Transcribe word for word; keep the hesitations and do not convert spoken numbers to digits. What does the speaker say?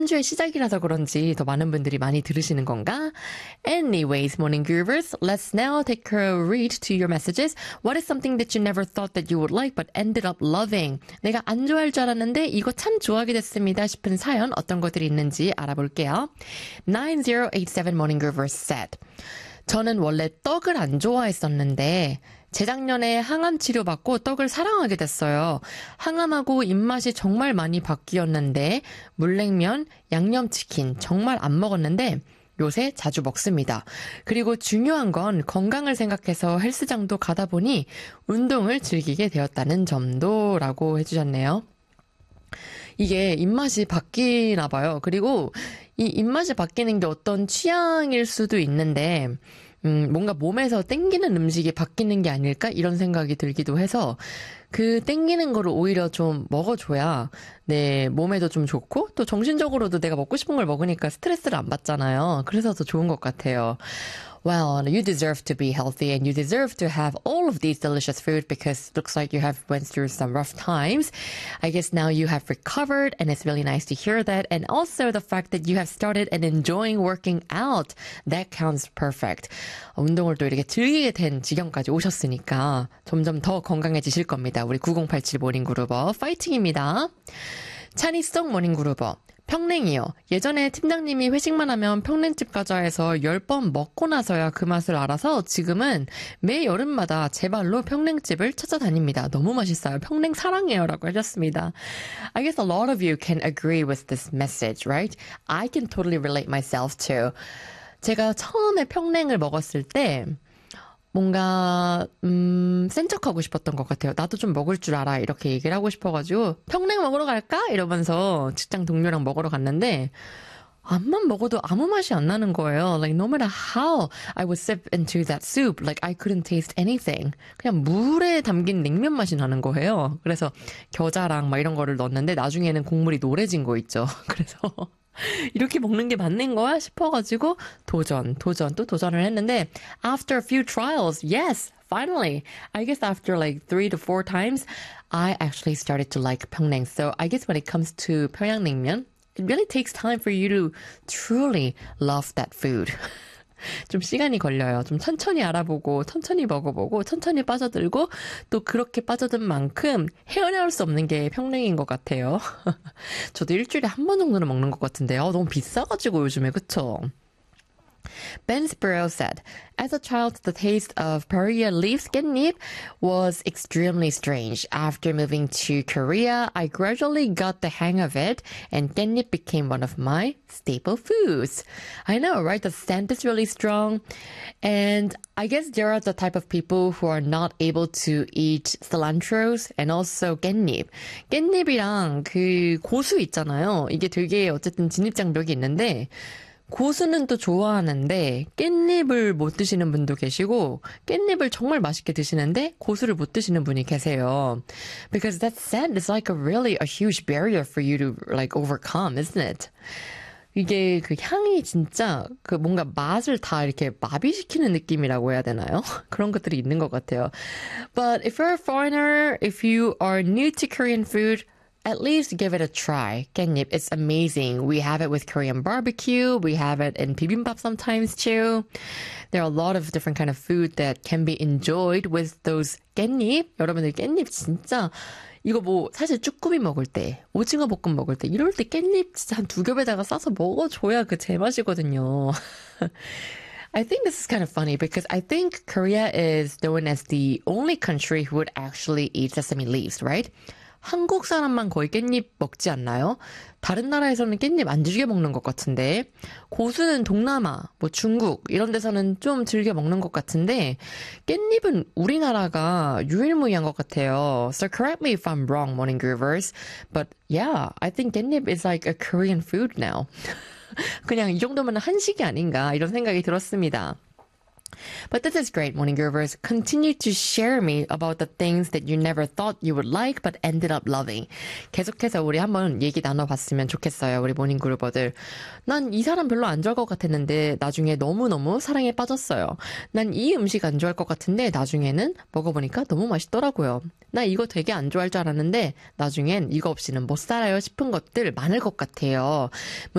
한 주의 시작이라서 그런지 더 많은 분들이 많이 들으시는 건가? Anyways, morning groovers, let's now take a read to your messages. What is something that you never thought that you would like but ended up loving? 내가 안 좋아할 줄 알았는데 이거 참 좋아하게 됐습니다 싶은 사연 어떤 것들이 있는지 알아볼게요. nine zero eight seven morning groovers said, 저는 원래 떡을 안 좋아했었는데 재작년에 항암 치료받고 떡을 사랑하게 됐어요. 항암하고 입맛이 정말 많이 바뀌었는데 물냉면, 양념치킨 정말 안 먹었는데 요새 자주 먹습니다. 그리고 중요한 건 건강을 생각해서 헬스장도 가다 보니 운동을 즐기게 되었다는 점도 라고 해주셨네요. 이게 입맛이 바뀌나 봐요. 그리고 이 입맛이 바뀌는 게 어떤 취향일 수도 있는데 음, 뭔가 몸에서 땡기는 음식이 바뀌는 게 아닐까? 이런 생각이 들기도 해서 그 땡기는 거를 오히려 좀 먹어줘야 내 몸에도 좀 좋고 또 정신적으로도 내가 먹고 싶은 걸 먹으니까 스트레스를 안 받잖아요. 그래서 더 좋은 것 같아요. Well, you deserve to be healthy and you deserve to have all of these delicious food because it looks like you have went through some rough times. I guess now you have recovered and it's really nice to hear that. And also the fact that you have started and enjoying working out. That counts perfect. 운동을 또 이렇게 즐기게 된 지경까지 오셨으니까 점점 더 건강해지실 겁니다. 우리 구공팔칠 모닝그루버 파이팅입니다. 차니송 모닝그루버. 평냉이요. 예전에 팀장님이 회식만 하면 평냉집 가자 해서 열 번 먹고 나서야 그 맛을 알아서 지금은 매 여름마다 제 발로 평냉집을 찾아다닙니다. 너무 맛있어요. 평냉 사랑해요. 라고 하셨습니다. I guess a lot of you can agree with this message, right? I can totally relate myself too. 제가 처음에 평냉을 먹었을 때 뭔가 음, 센 척하고 싶었던 것 같아요. 나도 좀 먹을 줄 알아 이렇게 얘기를 하고 싶어가지고 평냉 먹으러 갈까? 이러면서 직장 동료랑 먹으러 갔는데 암만 먹어도 아무 맛이 안 나는 거예요. Like no matter how I would sip into that soup, like I couldn't taste anything. 그냥 물에 담긴 냉면 맛이 나는 거예요. 그래서 겨자랑 막 이런 거를 넣었는데 나중에는 국물이 노래진 거 있죠. 그래서 이렇게 먹는 게 맞는 거야 싶어가지고 도전, 도전, 또 도전을 했는데 after a few trials, yes, finally, I guess after like three to four times, I actually started to like 평냉. So I guess when it comes to 평양냉면, it really takes time for you to truly love that food. 좀 시간이 걸려요. 좀 천천히 알아보고 천천히 먹어보고 천천히 빠져들고 또 그렇게 빠져든 만큼 헤어나올 수 없는 게 평냉인 것 같아요. 저도 일주일에 한 번 정도는 먹는 것 같은데요. 너무 비싸가지고 요즘에 그쵸? Ben Sparrow said, as a child, the taste of Korea leaf 깻잎 was extremely strange. After moving to Korea, I gradually got the hang of it, and 깻잎 became one of my staple foods. I know, right? The scent is really strong. And I guess there are the type of people who are not able to eat cilantros and also 깻잎. 깻잎이랑 그 고수 있잖아요. 이게 되게 어쨌든 진입장벽이 있는데 고수는 또 좋아하는데 깻잎을 못 드시는 분도 계시고 깻잎을 정말 맛있게 드시는데 고수를 못 드시는 분이 계세요. Because that scent is like a really a huge barrier for you to like overcome, isn't it? 이게 그 향이 진짜 그 뭔가 맛을 다 이렇게 마비시키는 느낌이라고 해야 되나요? 그런 것들이 있는 것 같아요. But if you're a foreigner, if you are new to Korean food, at least give it a try. 깻잎, it's amazing. We have it with Korean barbecue. We have it in bibimbap sometimes too. There are a lot of different kind of food that can be enjoyed with those 깻잎. 여러분들 깻잎 진짜 이거 뭐 사실 쭈꾸미 먹을 때, 오징어 볶음 먹을 때 이럴 때 깻잎 진짜 한 두 겹에다가 싸서 먹어줘야 그 제맛이거든요. I think this is kind of funny because I think Korea is known as the only country who would actually eat sesame leaves, right? 한국 사람만 거의 깻잎 먹지 않나요? 다른 나라에서는 깻잎 안 즐겨 먹는 것 같은데 고수는 동남아, 뭐 중국 이런 데서는 좀 즐겨 먹는 것 같은데 깻잎은 우리나라가 유일무이한 것 같아요. So correct me if I'm wrong, morning groovers. But yeah, I think 깻잎 is like a Korean food now. 그냥 이 정도면 한식이 아닌가 이런 생각이 들었습니다. But this is great, morning groovers. Continue to share me about the things that you never thought you would like but ended up loving. 계속해서 우리 한번 얘기 나눠봤으면 좋겠어요, 우리 모닝 그루버들. 난 이 사람 별로 안 좋아할 것 같았는데 나중에 너무너무 사랑에 빠졌어요. 난 이 음식 안 좋아할 것 같은데 나중에는 먹어보니까 너무 맛있더라고요. 나 이거 되게 안 좋아할 줄 알았는데 나중엔 이거 없이는 못 살아요 싶은 것들 많을 것 같아요.